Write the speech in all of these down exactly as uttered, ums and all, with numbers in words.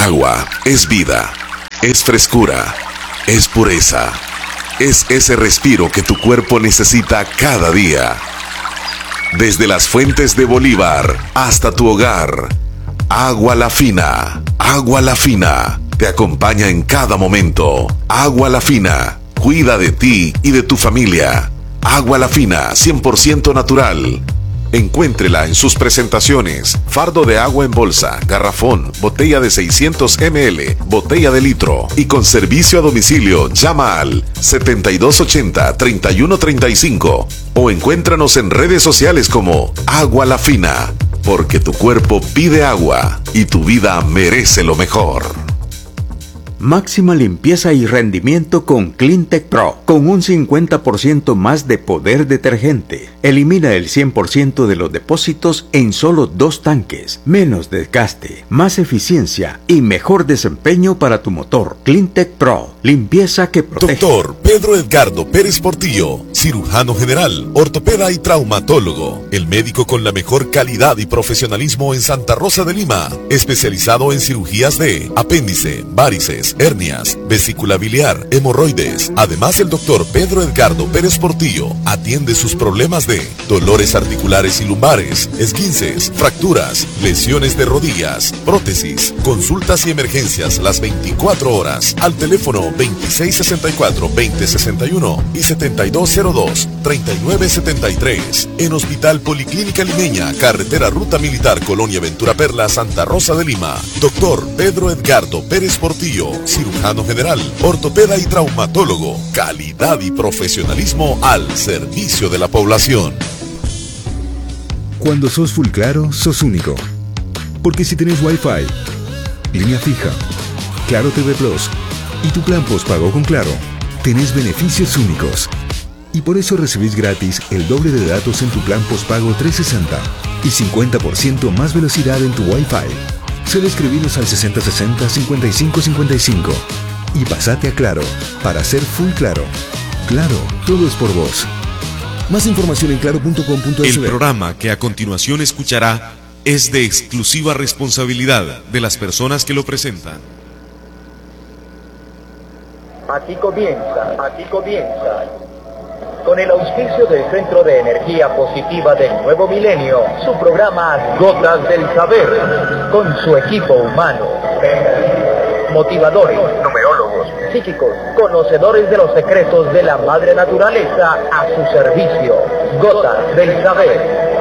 agua es vida, es frescura, es pureza, es ese respiro que tu cuerpo necesita cada día. Desde las fuentes de Bolívar hasta tu hogar, Agua La Fina, Agua La Fina, te acompaña en cada momento. Agua La Fina, cuida de ti y de tu familia. Agua La Fina, cien por ciento natural. Encuéntrela en sus presentaciones: fardo de agua en bolsa, garrafón, botella de seiscientos mililitros, botella de litro, y con servicio a domicilio. Llama al setenta y dos ochenta, treinta y uno treinta y cinco o encuéntranos en redes sociales como Agua La Fina, porque tu cuerpo pide agua y tu vida merece lo mejor. Máxima limpieza y rendimiento con Cleantech Pro, con un cincuenta por ciento más de poder detergente. Elimina el cien por ciento de los depósitos en solo dos tanques. Menos desgaste, más eficiencia y mejor desempeño para tu motor. Cleantech Pro, limpieza que protege. Doctor Pedro Edgardo Pérez Portillo, cirujano general, ortopeda y traumatólogo. El médico con la mejor calidad y profesionalismo en Santa Rosa de Lima. Especializado en cirugías de apéndice, varices, hernias, vesícula biliar, hemorroides. Además, el doctor Pedro Edgardo Pérez Portillo atiende sus problemas de dolores articulares y lumbares, esguinces, fracturas, lesiones de rodillas, prótesis, consultas y emergencias las veinticuatro horas al teléfono veintiséis sesenta y cuatro, veinte sesenta y uno y setenta y dos cero dos, treinta y nueve setenta y tres. En Hospital Policlínica Limeña, carretera Ruta Militar, Colonia Ventura Perla, Santa Rosa de Lima. Doctor Pedro Edgardo Pérez Portillo, cirujano general, ortopeda y traumatólogo. Calidad y profesionalismo al servicio de la población. Cuando sos full claro, sos único. Porque si tenés Wi-Fi, línea fija, Claro T V Plus y tu plan postpago con Claro, tenés beneficios únicos. Y por eso recibís gratis el doble de datos en tu plan postpago trescientos sesenta y cincuenta por ciento más velocidad en tu Wi-Fi. Solo escribiros al sesenta sesenta, cincuenta y cinco cincuenta y cinco y pasate a Claro para ser full claro. Claro, todo es por vos. Más información en claro punto com punto es. El programa que a continuación escuchará es de exclusiva responsabilidad de las personas que lo presentan. Aquí comienza, aquí comienza, con el auspicio del Centro de Energía Positiva del Nuevo Milenio, su programa Gotas del Saber, con su equipo humano, motivadores, numerólogos, psíquicos, conocedores de los secretos de la madre naturaleza a su servicio. Gotas del Saber.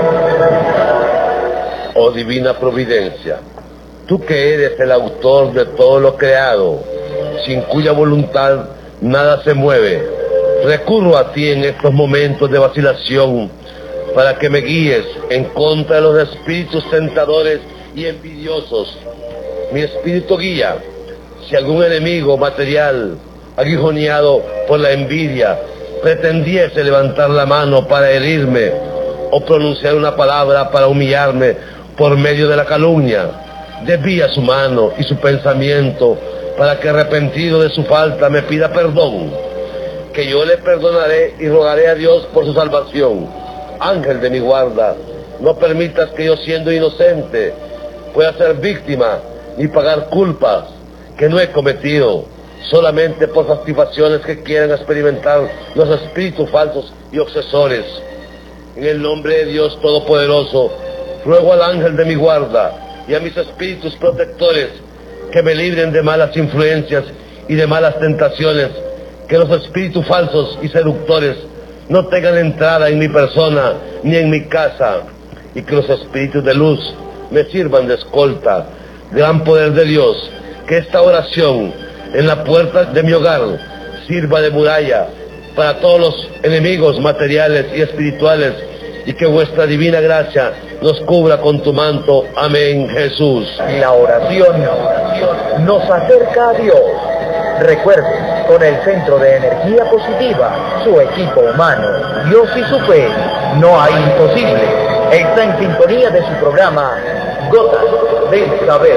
Oh divina providencia, tú que eres el autor de todo lo creado, sin cuya voluntad nada se mueve, recurro a ti en estos momentos de vacilación para que me guíes en contra de los espíritus tentadores y envidiosos. Mi espíritu guía. Si algún enemigo material, aguijoneado por la envidia, pretendiese levantar la mano para herirme o pronunciar una palabra para humillarme por medio de la calumnia, desvía su mano y su pensamiento para que, arrepentido de su falta, me pida perdón, que yo le perdonaré y rogaré a Dios por su salvación. Ángel de mi guarda, no permitas que yo, siendo inocente, pueda ser víctima ni pagar culpas que no he cometido, solamente por satisfacciones que quieran experimentar los espíritus falsos y obsesores. En el nombre de Dios Todopoderoso, ruego al ángel de mi guarda y a mis espíritus protectores que me libren de malas influencias y de malas tentaciones, que los espíritus falsos y seductores no tengan entrada en mi persona ni en mi casa, y que los espíritus de luz me sirvan de escolta. Gran poder de Dios, que esta oración en la puerta de mi hogar sirva de muralla para todos los enemigos materiales y espirituales, y que vuestra divina gracia nos cubra con tu manto. Amén, Jesús. La oración nos acerca a Dios. Recuerden, con el Centro de Energía Positiva, su equipo humano, Dios y su fe, no hay imposible. Está en sintonía de su programa Gotas del Saber.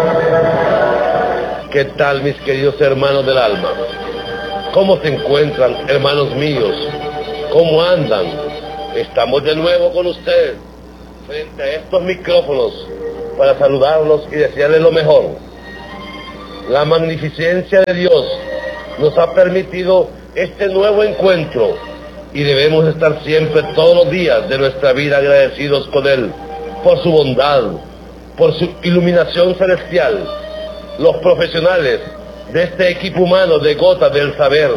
¿Qué tal, mis queridos hermanos del alma? ¿Cómo se encuentran, hermanos míos? ¿Cómo andan? Estamos de nuevo con ustedes frente a estos micrófonos para saludarlos y desearles lo mejor. La magnificencia de Dios nos ha permitido este nuevo encuentro y debemos estar siempre, todos los días de nuestra vida, agradecidos con Él por su bondad, por su iluminación celestial. Los profesionales de este equipo humano de Gotas del Saber,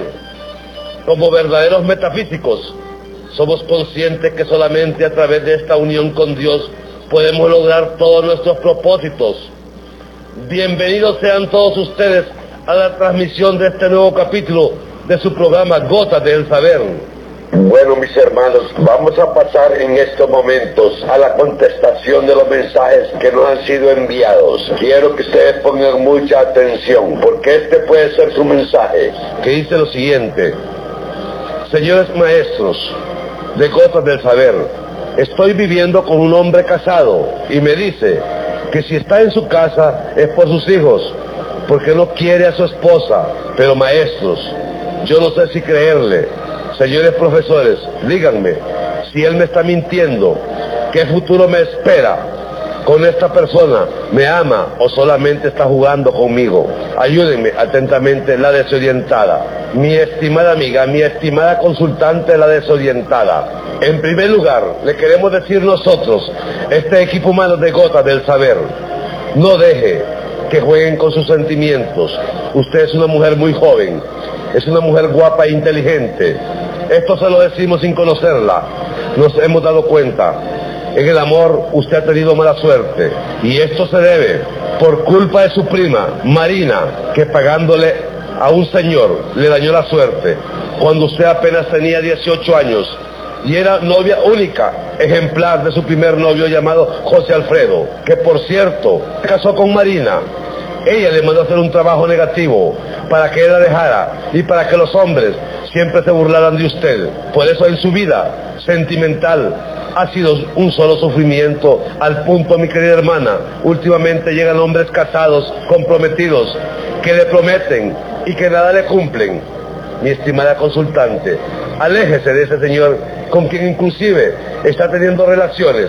como verdaderos metafísicos, somos conscientes que solamente a través de esta unión con Dios podemos lograr todos nuestros propósitos. Bienvenidos sean todos ustedes a la transmisión de este nuevo capítulo de su programa Gotas del Saber. Bueno, mis hermanos, vamos a pasar en estos momentos a la contestación de los mensajes que nos han sido enviados. Quiero que ustedes pongan mucha atención, porque este puede ser su mensaje. Que dice lo siguiente: señores maestros de Gotas del Saber, estoy viviendo con un hombre casado y me dice que si está en su casa es por sus hijos, porque no quiere a su esposa. Pero maestros, yo no sé si creerle. Señores profesores, díganme, si él me está mintiendo, ¿qué futuro me espera con esta persona? ¿Me ama o solamente está jugando conmigo? Ayúdenme atentamente, la desorientada. Mi estimada amiga, mi estimada consultante, la desorientada. En primer lugar, le queremos decir nosotros, este equipo humano de Gotas del Saber, no deje que jueguen con sus sentimientos. Usted es una mujer muy joven, es una mujer guapa e inteligente. Esto se lo decimos sin conocerla. Nos hemos dado cuenta. En el amor usted ha tenido mala suerte. Y esto se debe por culpa de su prima, Marina, que pagándole a un señor le dañó la suerte cuando usted apenas tenía dieciocho años y era novia única, ejemplar de su primer novio llamado José Alfredo, que por cierto se casó con Marina. Ella le mandó a hacer un trabajo negativo para que él la dejara y para que los hombres siempre se burlaran de usted. Por eso en su vida sentimental ha sido un solo sufrimiento, al punto, mi querida hermana, últimamente llegan hombres casados, comprometidos, que le prometen y que nada le cumplen. Mi estimada consultante, aléjese de ese señor con quien inclusive está teniendo relaciones.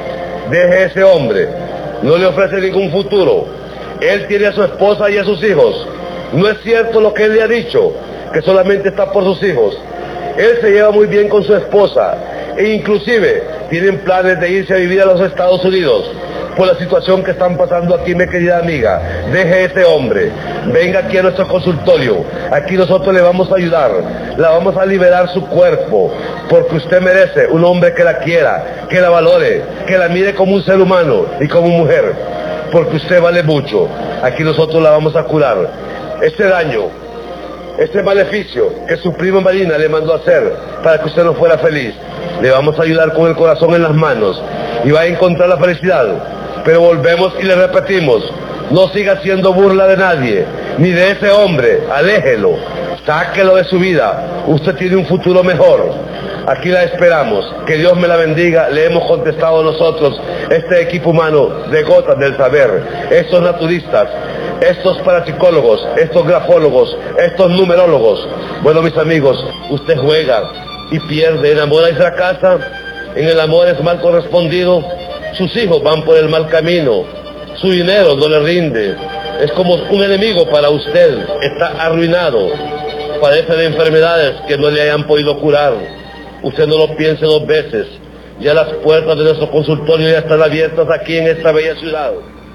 Deje a ese hombre, no le ofrece ningún futuro. Él tiene a su esposa y a sus hijos. No es cierto lo que él le ha dicho, que solamente está por sus hijos. Él se lleva muy bien con su esposa e inclusive tienen planes de irse a vivir a los Estados Unidos. Por la situación que están pasando aquí, mi querida amiga, deje a ese hombre, venga aquí a nuestro consultorio. Aquí nosotros le vamos a ayudar, la vamos a liberar su cuerpo, porque usted merece un hombre que la quiera, que la valore, que la mire como un ser humano y como mujer, porque usted vale mucho. Aquí nosotros la vamos a curar. Este daño, este maleficio que su prima Marina le mandó a hacer para que usted no fuera feliz, le vamos a ayudar con el corazón en las manos y va a encontrar la felicidad. Pero volvemos y le repetimos, no siga haciendo burla de nadie, ni de ese hombre, aléjelo, sáquelo de su vida, usted tiene un futuro mejor. Aquí la esperamos, que Dios me la bendiga. Le hemos contestado nosotros, este equipo humano de Gotas del Saber, estos naturistas, estos parapsicólogos, estos grafólogos, estos numerólogos. Bueno, mis amigos, usted juega y pierde, enamora y fracasa, en el amor es mal correspondido, sus hijos van por el mal camino, su dinero no le rinde, es como un enemigo para usted, está arruinado, padece de enfermedades que no le hayan podido curar. Usted no lo piense dos veces, ya las puertas de nuestro consultorio ya están abiertas aquí en esta bella ciudad.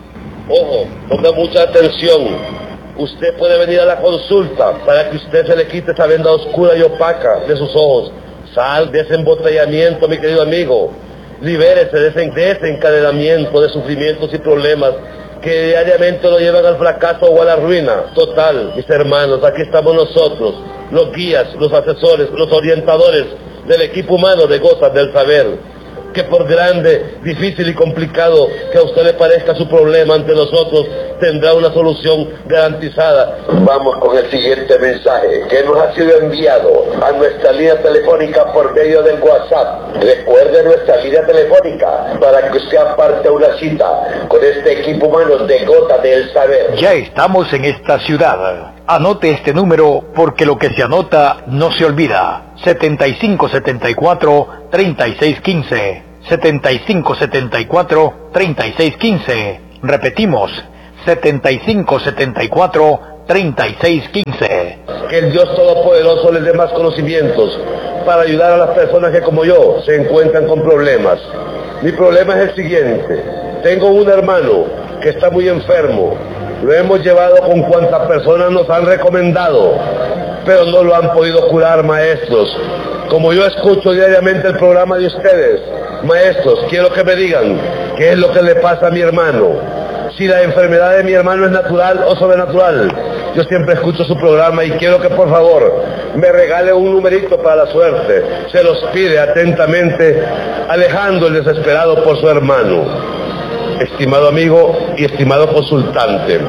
Ojo, ponga mucha atención, usted puede venir a la consulta para que usted se le quite esa venda oscura y opaca de sus ojos. Sal de ese embotellamiento, mi querido amigo, libérese de ese desencadenamiento de sufrimientos y problemas que diariamente lo llevan al fracaso o a la ruina total. Mis hermanos, aquí estamos nosotros, los guías, los asesores, los orientadores del equipo humano de Gotas del Saber, que por grande, difícil y complicado que a usted le parezca su problema ante nosotros, tendrá una solución garantizada. Vamos con el siguiente mensaje que nos ha sido enviado a nuestra línea telefónica por medio del WhatsApp. Recuerde nuestra línea telefónica para que usted aparte una cita con este equipo humano de Gotas del Saber. Ya estamos en esta ciudad. Anote este número porque lo que se anota no se olvida. setenta y cinco setenta y cuatro, treinta y seis quince. setenta y cinco setenta y cuatro, treinta y seis quince. Repetimos, setenta y cinco setenta y cuatro, treinta y seis quince. Que el Dios Todopoderoso les dé más conocimientos para ayudar a las personas que como yo se encuentran con problemas. Mi problema es el siguiente. Tengo un hermano que está muy enfermo. Lo hemos llevado con cuantas personas nos han recomendado, pero no lo han podido curar, maestros. Como yo escucho diariamente el programa de ustedes, maestros, quiero que me digan qué es lo que le pasa a mi hermano. Si la enfermedad de mi hermano es natural o sobrenatural. Yo siempre escucho su programa y quiero que por favor me regale un numerito para la suerte. Se los pide atentamente Alejandro el desesperado por su hermano. Estimado amigo y estimado consultante,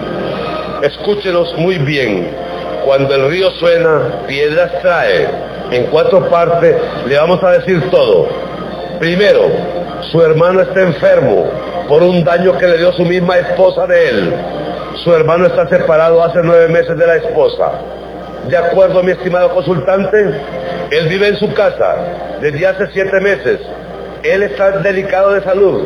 escúchenos muy bien. Cuando el río suena, piedras trae. En cuatro partes le vamos a decir todo. Primero, su hermano está enfermo por un daño que le dio su misma esposa de él. Su hermano está separado hace nueve meses de la esposa. De acuerdo, mi estimado consultante, él vive en su casa desde hace siete meses. Él está delicado de salud.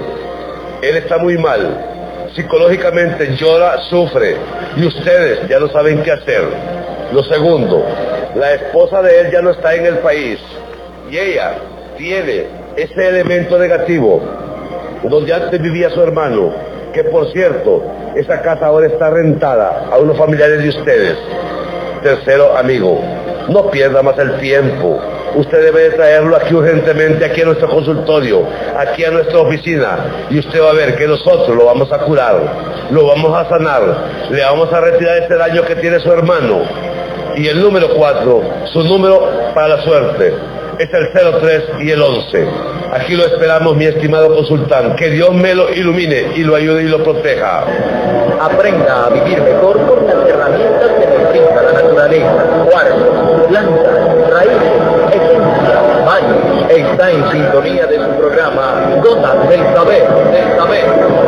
Él está muy mal. Psicológicamente llora, sufre. Y ustedes ya no saben qué hacer. Lo segundo, la esposa de él ya no está en el país. Y ella tiene ese elemento negativo donde antes vivía su hermano, que por cierto, esa casa ahora está rentada a unos familiares de ustedes. Tercero, amigo, no pierda más el tiempo. Usted debe de traerlo aquí urgentemente, aquí a nuestro consultorio, aquí a nuestra oficina, y usted va a ver que nosotros lo vamos a curar, lo vamos a sanar, le vamos a retirar este daño que tiene su hermano. Y el número cuatro, su número para la suerte, es el cero tres y el once. Aquí lo esperamos, mi estimado consultante. Que Dios me lo ilumine y lo ayude y lo proteja. Aprenda a vivir mejor con las herramientas que nos brinda la naturaleza. Cuarzos, plantas, raíces, esencia, mayo. Está en sintonía de su programa Gotas del Saber, del Saber.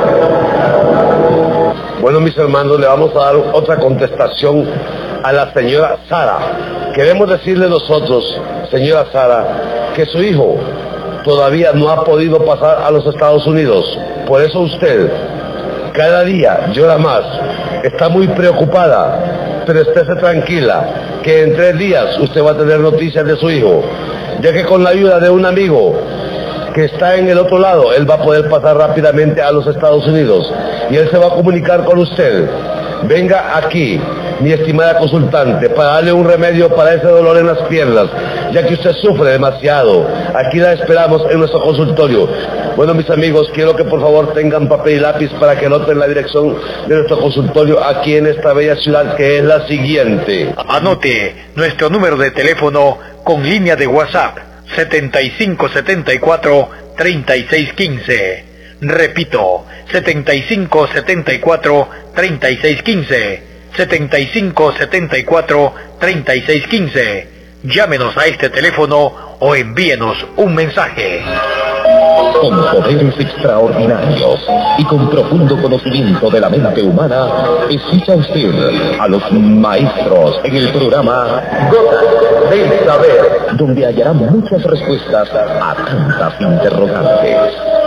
Bueno, mis hermanos, le vamos a dar otra contestación a la señora Sara. Queremos decirle nosotros, señora Sara, que su hijo todavía no ha podido pasar a los Estados Unidos. Por eso usted cada día llora más, está muy preocupada, pero estése tranquila, que en tres días usted va a tener noticias de su hijo, ya que con la ayuda de un amigo que está en el otro lado, él va a poder pasar rápidamente a los Estados Unidos y él se va a comunicar con usted. Venga aquí, mi estimada consultante, para darle un remedio para ese dolor en las piernas, ya que usted sufre demasiado. Aquí la esperamos en nuestro consultorio. Bueno, mis amigos, quiero que por favor tengan papel y lápiz para que anoten la dirección de nuestro consultorio aquí en esta bella ciudad, que es la siguiente. Anote nuestro número de teléfono con línea de WhatsApp, setenta y cinco setenta y cuatro, treinta y seis quince. Repito, setenta y cinco setenta y cuatro, treinta y seis quince. setenta y cinco setenta y cuatro, treinta y seis quince. Llámenos a este teléfono o envíenos un mensaje. Con poderes extraordinarios y con profundo conocimiento de la mente humana, escucha usted a los maestros en el programa Gotas del Saber, donde hallará muchas respuestas a tantas interrogantes.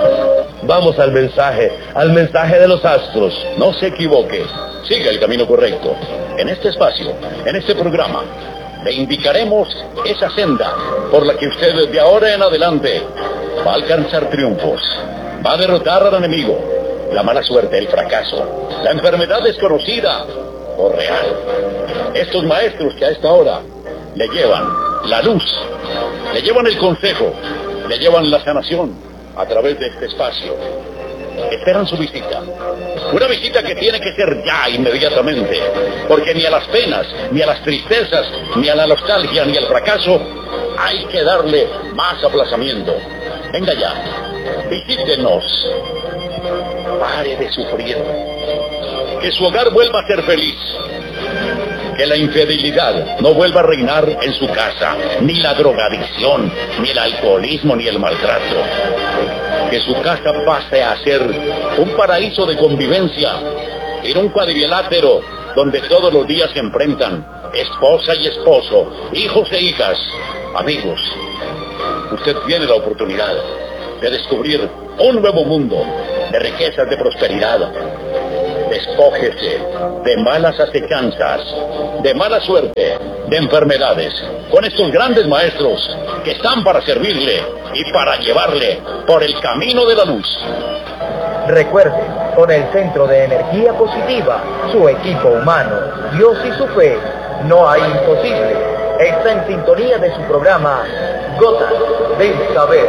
Vamos al mensaje, al mensaje de los astros. No se equivoque, siga el camino correcto. En este espacio, en este programa, le indicaremos esa senda por la que usted de ahora en adelante va a alcanzar triunfos, va a derrotar al enemigo, la mala suerte, el fracaso, la enfermedad desconocida o real. Estos maestros que a esta hora le llevan la luz, le llevan el consejo, le llevan la sanación a través de este espacio. Esperan su visita. Una visita que tiene que ser ya, inmediatamente, porque ni a las penas, ni a las tristezas, ni a la nostalgia, ni al fracaso hay que darle más aplazamiento. Venga ya, visítenos. Pare de sufrir. Que su hogar vuelva a ser feliz. Que la infidelidad no vuelva a reinar en su casa, ni la drogadicción, ni el alcoholismo, ni el maltrato. Que su casa pase a ser un paraíso de convivencia, en un cuadrilátero donde todos los días se enfrentan esposa y esposo, hijos e hijas, amigos. Usted tiene la oportunidad de descubrir un nuevo mundo de riquezas, de prosperidad. Despójese de malas acechanzas, de mala suerte, de enfermedades, con estos grandes maestros que están para servirle y para llevarle por el camino de la luz. Recuerde, con el Centro de Energía Positiva, su equipo humano, Dios y su fe, no hay imposible. Está en sintonía de su programa Gotas del Saber.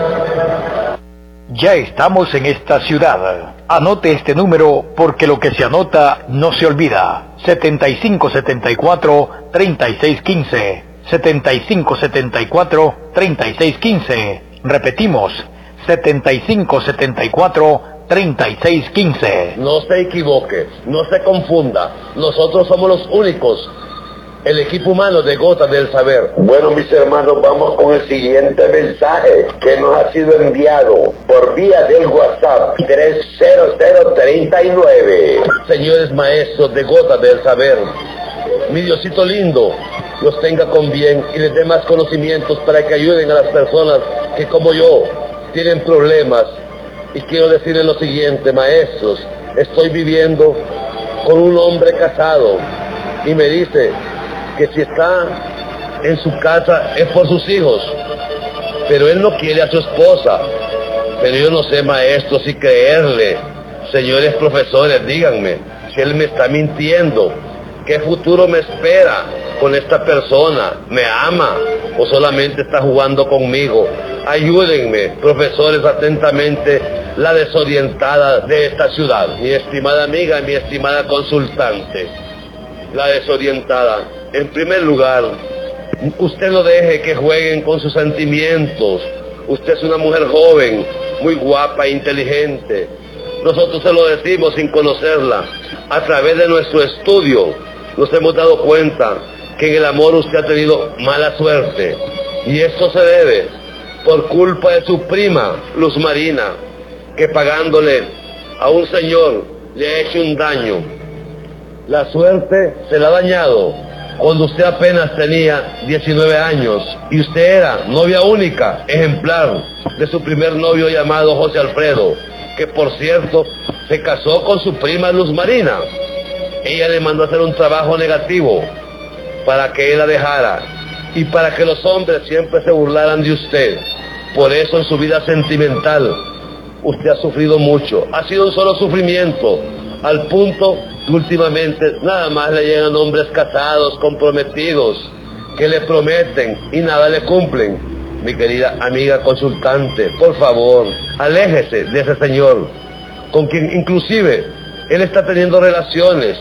Ya estamos en esta ciudad. Anote este número porque lo que se anota no se olvida. setenta y cinco setenta y cuatro, treinta y seis quince. setenta y cinco setenta y cuatro, treinta y seis quince. Repetimos, setenta y cinco setenta y cuatro, treinta y seis quince. No se equivoque, no se confunda. Nosotros somos los únicos. El equipo humano de Gotas del Saber. Bueno, mis hermanos, vamos con el siguiente mensaje que nos ha sido enviado por vía del WhatsApp tres cero cero tres nueve. Señores maestros de Gotas del Saber, mi Diosito lindo los tenga con bien y les dé más conocimientos para que ayuden a las personas que como yo tienen problemas. Y quiero decirles lo siguiente, maestros, estoy viviendo con un hombre casado y me dice que si está en su casa es por sus hijos, pero él no quiere a su esposa. Pero yo no sé, maestro, si creerle. Señores profesores, díganme si él me está mintiendo. ¿Qué futuro me espera con esta persona? ¿Me ama o solamente está jugando conmigo? Ayúdenme, profesores, atentamente, la desorientada de esta ciudad. Mi estimada amiga, mi estimada consultante, la desorientada. En primer lugar, usted no deje que jueguen con sus sentimientos. Usted es una mujer joven, muy guapa e inteligente. Nosotros se lo decimos sin conocerla. A través de nuestro estudio nos hemos dado cuenta que en el amor usted ha tenido mala suerte. Y esto se debe por culpa de su prima, Luz Marina, que pagándole a un señor le ha hecho un daño. La suerte se la ha dañado cuando usted apenas tenía diecinueve años y usted era novia única, ejemplar de su primer novio llamado José Alfredo, que por cierto se casó con su prima Luz Marina. Ella le mandó a hacer un trabajo negativo para que él la dejara y para que los hombres siempre se burlaran de usted. Por eso en su vida sentimental usted ha sufrido mucho, ha sido un solo sufrimiento, al punto que últimamente nada más le llegan hombres casados, comprometidos, que le prometen y nada le cumplen. Mi querida amiga consultante, por favor, aléjese de ese señor, con quien inclusive él está teniendo relaciones.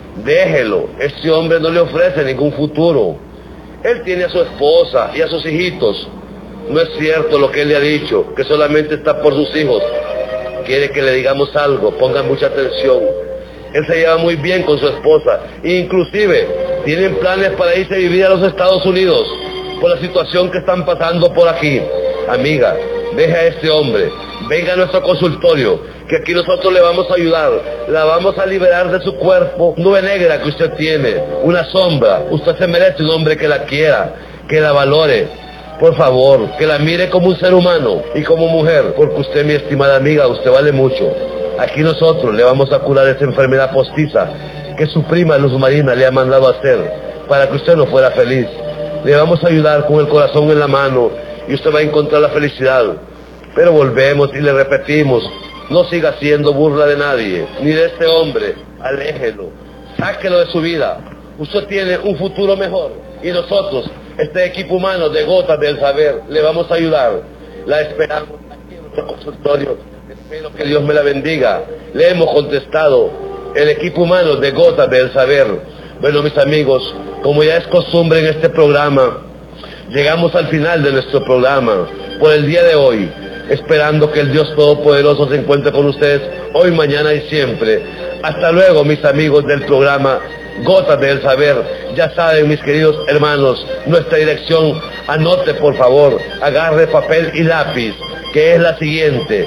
Déjelo, este hombre no le ofrece ningún futuro. Él tiene a su esposa y a sus hijitos. No es cierto lo que él le ha dicho, que solamente está por sus hijos. Quiere que le digamos algo, pongan mucha atención. Él se lleva muy bien con su esposa, e inclusive tienen planes para irse a vivir a los Estados Unidos, por la situación que están pasando por aquí. Amiga, deje a este hombre, venga a nuestro consultorio, que aquí nosotros le vamos a ayudar, la vamos a liberar de su cuerpo, nube negra que usted tiene, una sombra. Usted se merece un hombre que la quiera, que la valore. Por favor, que la mire como un ser humano y como mujer, porque usted, mi estimada amiga, usted vale mucho. Aquí nosotros le vamos a curar esa enfermedad postiza que su prima Luz Marina le ha mandado a hacer para que usted no fuera feliz. Le vamos a ayudar con el corazón en la mano y usted va a encontrar la felicidad. Pero volvemos y le repetimos, no siga haciendo burla de nadie, ni de este hombre. Aléjelo, sáquelo de su vida. Usted tiene un futuro mejor y nosotros, este equipo humano de Gotas del Saber, le vamos a ayudar. La esperamos aquí en nuestro consultorio. Espero que Dios me la bendiga. Le hemos contestado, el equipo humano de Gotas del Saber. Bueno, mis amigos, como ya es costumbre en este programa, llegamos al final de nuestro programa por el día de hoy, esperando que el Dios Todopoderoso se encuentre con ustedes hoy, mañana y siempre. Hasta luego, mis amigos del programa Gotas del Saber. Ya saben, mis queridos hermanos, nuestra dirección, anote por favor, agarre papel y lápiz, que es la siguiente.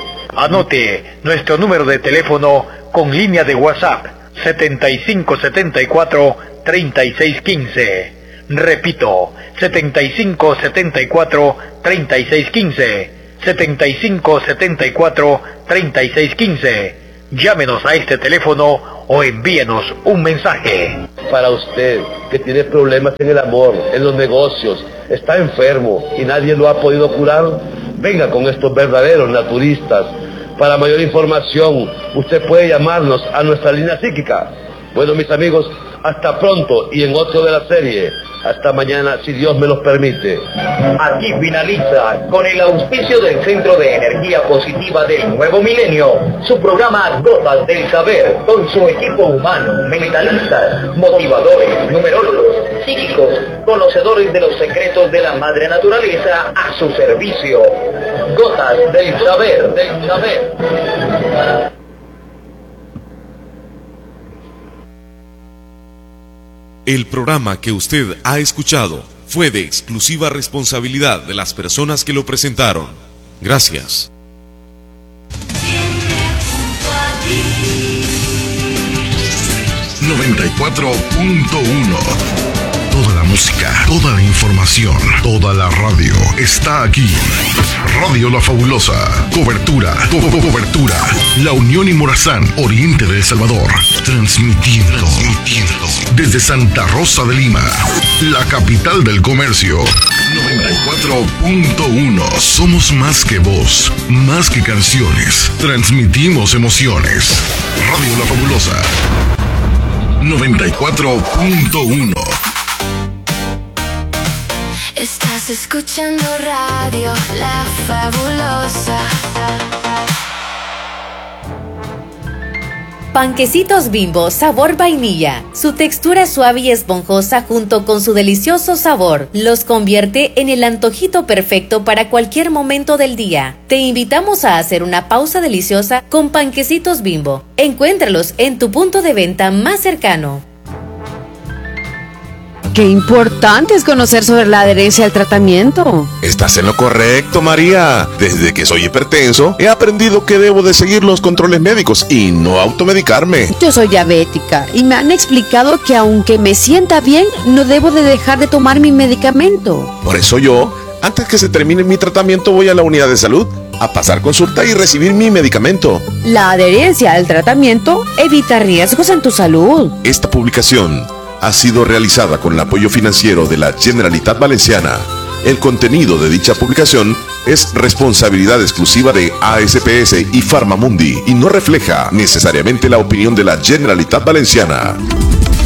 Anote nuestro número de teléfono con línea de WhatsApp, setenta y cinco setenta y cuatro, treinta y seis quince. Repito, setenta y cinco setenta y cuatro, treinta y seis quince. setenta y cinco setenta y cuatro, treinta y seis quince. Llámenos a este teléfono o envíenos un mensaje. Para usted, que tiene problemas en el amor, en los negocios, está enfermo y nadie lo ha podido curar, venga con estos verdaderos naturistas. Para mayor información, usted puede llamarnos a nuestra línea psíquica. Bueno, mis amigos, hasta pronto y en otro de la serie. Hasta mañana, si Dios me los permite. Aquí finaliza, con el auspicio del Centro de Energía Positiva del Nuevo Milenio, su programa Gotas del Saber, con su equipo humano, mentalistas, motivadores, numerólogos, psíquicos, conocedores de los secretos de la madre naturaleza a su servicio. Gotas del Saber, del Saber. El programa que usted ha escuchado fue de exclusiva responsabilidad de las personas que lo presentaron. Gracias. noventa y cuatro punto uno. Toda la música, toda la información, toda la radio está aquí. Radio La Fabulosa. Cobertura, co co cobertura. La Unión y Morazán, Oriente de El Salvador. Transmitiendo, transmitiendo. Desde Santa Rosa de Lima, la capital del comercio. noventa y cuatro punto uno. Somos más que voz, más que canciones. Transmitimos emociones. Radio La Fabulosa. noventa y cuatro punto uno. Estás escuchando Radio La Fabulosa. Panquecitos Bimbo sabor vainilla. Su textura suave y esponjosa junto con su delicioso sabor los convierte en el antojito perfecto para cualquier momento del día. Te invitamos a hacer una pausa deliciosa con Panquecitos Bimbo. Encuéntralos en tu punto de venta más cercano. Qué importante es conocer sobre la adherencia al tratamiento. Estás en lo correcto, María. Desde que soy hipertenso, he aprendido que debo de seguir los controles médicos y no automedicarme. Yo soy diabética y me han explicado que aunque me sienta bien, no debo de dejar de tomar mi medicamento. Por eso yo, antes que se termine mi tratamiento, voy a la unidad de salud a pasar consulta y recibir mi medicamento. La adherencia al tratamiento evita riesgos en tu salud. Esta publicación ha sido realizada con el apoyo financiero de la Generalitat Valenciana. El contenido de dicha publicación es responsabilidad exclusiva de A S P S y Farmamundi y no refleja necesariamente la opinión de la Generalitat Valenciana.